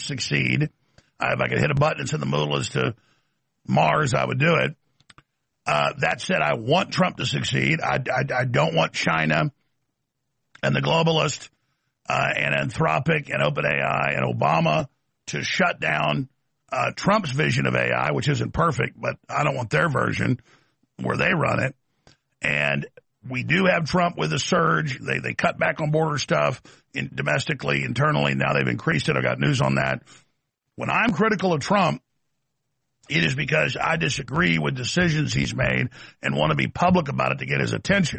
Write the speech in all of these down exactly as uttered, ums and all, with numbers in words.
succeed. Uh, if I could hit a button and send the mullahs to Mars, I would do it. Uh, that said, I want Trump to succeed. I, I, I don't want China and the globalists uh, and Anthropic and OpenAI and Obama to shut down uh, Trump's vision of A I, which isn't perfect, but I don't want their version where they run it. And we do have Trump with a surge. They they cut back on border stuff in, domestically, internally. Now they've increased it. I got news on that. When I'm critical of Trump, it is because I disagree with decisions he's made and want to be public about it to get his attention.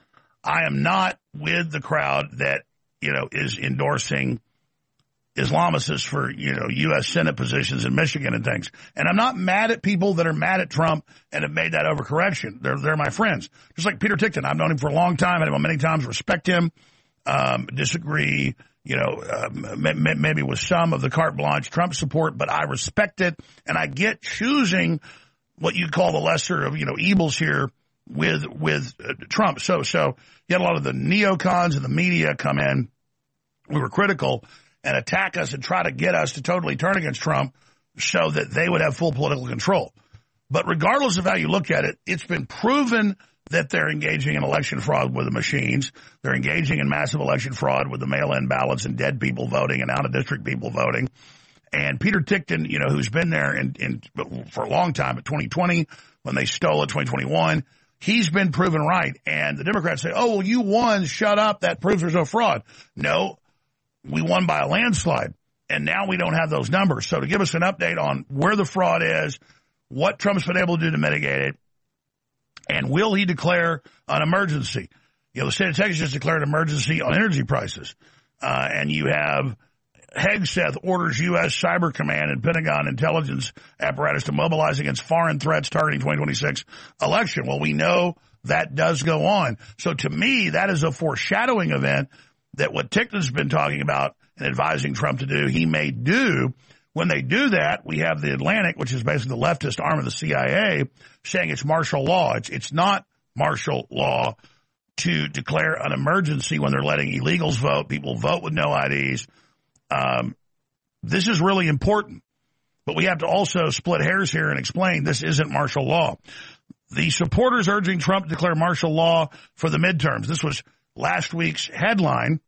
I am not with the crowd that, you know, is endorsing Islamicists for, you know, U S Senate positions in Michigan and things. And I'm not mad at people that are mad at Trump and have made that overcorrection. They're, they're my friends. Just like Peter Tickton. I've known him for a long time. I've known him many times, respect him, um, disagree, you know, um, maybe with some of the carte blanche Trump support, but I respect it. And I get choosing what you call the lesser of, you know, evils here with, with uh, Trump. So, so you had a lot of the neocons and the media come in. We were critical and attack us and try to get us to totally turn against Trump so that they would have full political control. But regardless of how you look at it, it's been proven that they're engaging in election fraud with the machines. They're engaging in massive election fraud with the mail-in ballots and dead people voting and out-of-district people voting. And Peter Tickton, you know, who's been there in, in, for a long time, at twenty twenty, when they stole it, twenty twenty-one, he's been proven right. And the Democrats say, oh, well, you won, shut up, that proves there's no fraud. No. We won by a landslide, and now we don't have those numbers. So to give us an update on where the fraud is, what Trump's been able to do to mitigate it, and will he declare an emergency? You know, the state of Texas just declared an emergency on energy prices. Uh, and you have Hegseth orders U S Cyber Command and Pentagon intelligence apparatus to mobilize against foreign threats targeting twenty twenty-six election. Well, we know that does go on. So to me, that is a foreshadowing event that what Tickton's been talking about and advising Trump to do, he may do. When they do that, we have the Atlantic, which is basically the leftist arm of the C I A, saying it's martial law. It's, it's not martial law to declare an emergency when they're letting illegals vote, people vote with no I Ds. Um, this is really important. But we have to also split hairs here and explain this isn't martial law. The supporters urging Trump to declare martial law for the midterms. This was last week's headline.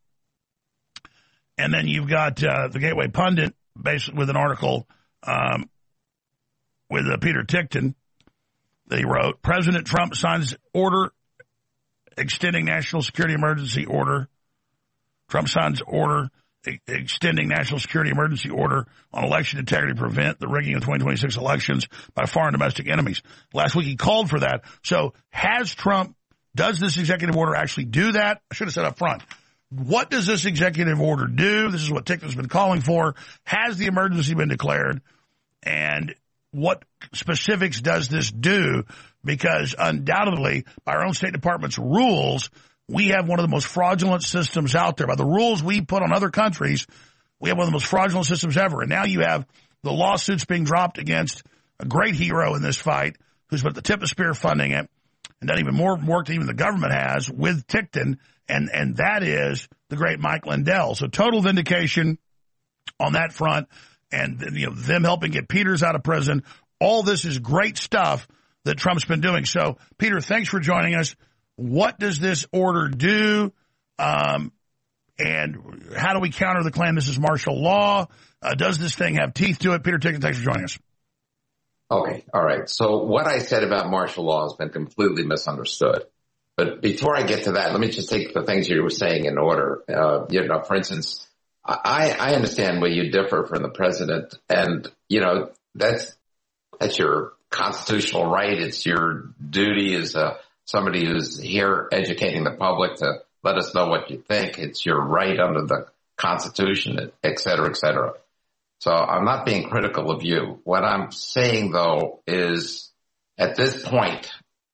And then you've got uh, the Gateway Pundit based with an article um, with uh, Peter Tickton that he wrote. President Trump signs order extending national security emergency order. Trump signs order e- extending national security emergency order on election integrity to prevent the rigging of twenty twenty-six elections by foreign domestic enemies. Last week he called for that. So has Trump, does this executive order actually do that? I should have said up front. What does this executive order do? This is what Tickton's been calling for. Has the emergency been declared? And what specifics does this do? Because undoubtedly, by our own State Department's rules, we have one of the most fraudulent systems out there. By the rules we put on other countries, we have one of the most fraudulent systems ever. And now you have the lawsuits being dropped against a great hero in this fight who's been at the tip of the spear funding it and done even more work than even the government has with Tickton. And, and that is the great Mike Lindell. So total vindication on that front and, you know, them helping get Peters out of prison. All this is great stuff that Trump's been doing. So, Peter, thanks for joining us. What does this order do? Um, and how do we counter the claim this is martial law? Uh, does this thing have teeth to it? Peter Tickton, thanks for joining us. Okay. All right. So what I said about martial law has been completely misunderstood. But before I get to that, let me just take the things you were saying in order. Uh, you know, for instance, I, I understand where you differ from the president, and you know that's that's your constitutional right. It's your duty as uh, somebody who's here educating the public to let us know what you think. It's your right under the Constitution, et cetera, et cetera. So I'm not being critical of you. What I'm saying, though, is at this point,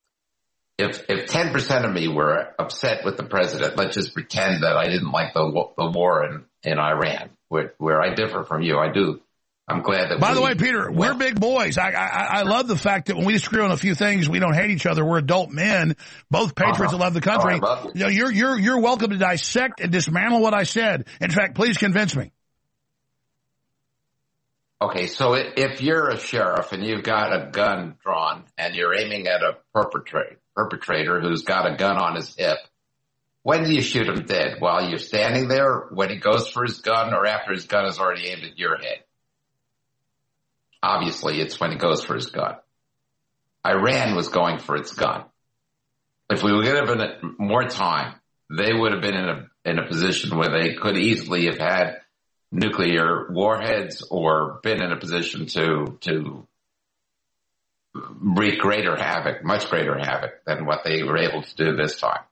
If if ten percent of me were upset with the president, let's just pretend that I didn't like the the war in, in Iran, where, where I differ from you. I do. I'm glad that. By we, the way, Peter, well, we're big boys. I, I I love the fact that when we disagree on a few things, we don't hate each other. We're adult men, both patriots uh-huh. that love the country. Oh, love you. You know, you're you're you're welcome to dissect and dismantle what I said. In fact, please convince me. Okay, so if you're a sheriff and you've got a gun drawn and you're aiming at a perpetrator, perpetrator who's got a gun on his hip, when do you shoot him dead? While you're standing there, when he goes for his gun, or after his gun is already aimed at your head? Obviously, it's when he goes for his gun. Iran was going for its gun. If we would have given more time, they would have been in a in a position where they could easily have had nuclear warheads or been in a position to to wreak greater havoc, much greater havoc than what they were able to do this time.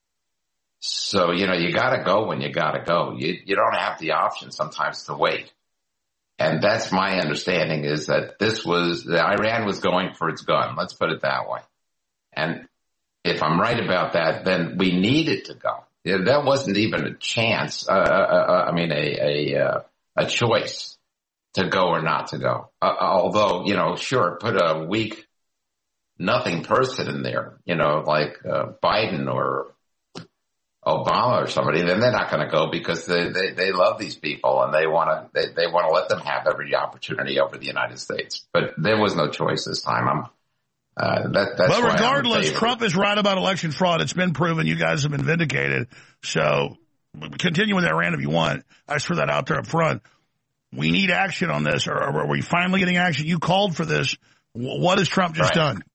So, you know, you got to go when you got to go. You you don't have the option sometimes to wait. And that's my understanding, is that this was, that Iran was going for its gun. Let's put it that way. And if I'm right about that, then we needed to go. That wasn't even a chance. Uh, uh, I mean, a a, uh, a choice to go or not to go. Uh, although, you know, sure, put a weak, nothing person in there, you know, like uh, Biden or Obama or somebody, then they're not going to go because they, they, they love these people and they want to they, they want to let them have every opportunity over the United States. But there was no choice this time. I'm uh, that, that's well, regardless, Trump is right about election fraud. It's been proven. You guys have been vindicated. So continue with Iran if you want. I just threw that out there up front. We need action on this. Or, or are we finally getting action? You called for this. What has Trump just right. done?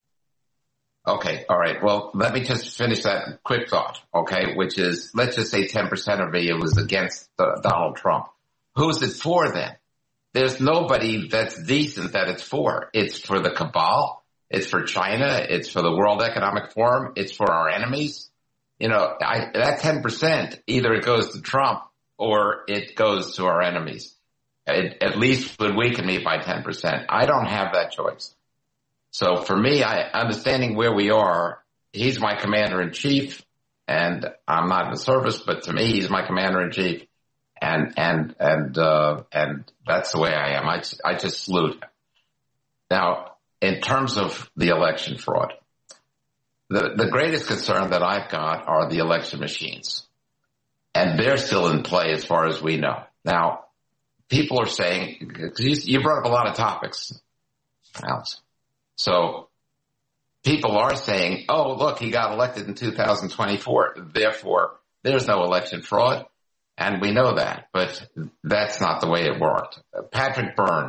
Okay, all right. Well, let me just finish that quick thought, okay, which is, let's just say ten percent of it was against uh, Donald Trump. Who's it for then? There's nobody that's decent that it's for. It's for the cabal. It's for China. It's for the World Economic Forum. It's for our enemies. You know, I, that ten percent, either it goes to Trump or it goes to our enemies. It, at least would weaken me by ten percent. I don't have that choice. So for me, I, understanding where we are, he's my commander-in-chief, and I'm not in the service, but to me, he's my commander-in-chief, and and and uh, and that's the way I am. I, I just salute him. Now, in terms of the election fraud, the, the greatest concern that I've got are the election machines, and they're still in play as far as we know. Now, people are saying, because you, you brought up a lot of topics, Alex. So people are saying, oh, look, he got elected in two thousand twenty-four. Therefore, there's no election fraud. And we know that. But that's not the way it worked. Patrick Byrne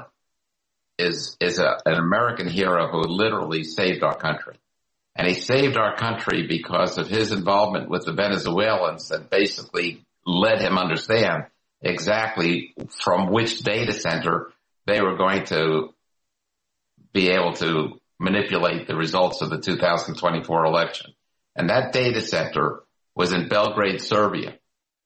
is is a, an American hero who literally saved our country. And he saved our country because of his involvement with the Venezuelans that basically let him understand exactly from which data center they were going to be able to manipulate the results of the two thousand twenty-four election. And that data center was in Belgrade, Serbia.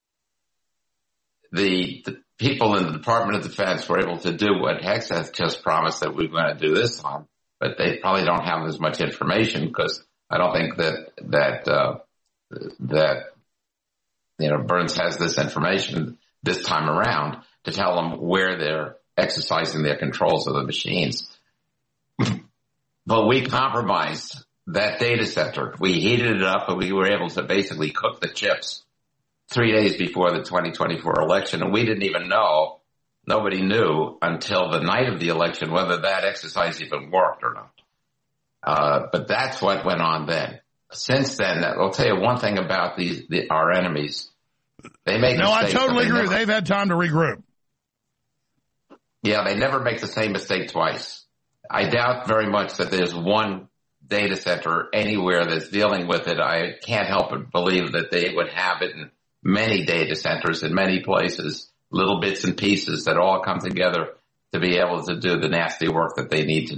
The, the people in the Department of Defense were able to do what Hegseth just promised that we were going to do this time, but they probably don't have as much information because I don't think that, that, uh, that, you know, Burns has this information this time around to tell them where they're exercising their controls of the machines. But we compromised that data center. We heated it up and we were able to basically cook the chips three days before the twenty twenty-four election. And we didn't even know, nobody knew until the night of the election whether that exercise even worked or not. Uh, but that's what went on then. Since then, I'll tell you one thing about these, the, our enemies. They make No, I mistakes, totally they agree. never, They've had time to regroup. Yeah, they never make the same mistake twice. I doubt very much that there's one data center anywhere that's dealing with it. I can't help but believe that they would have it in many data centers in many places, little bits and pieces that all come together to be able to do the nasty work that they need to do.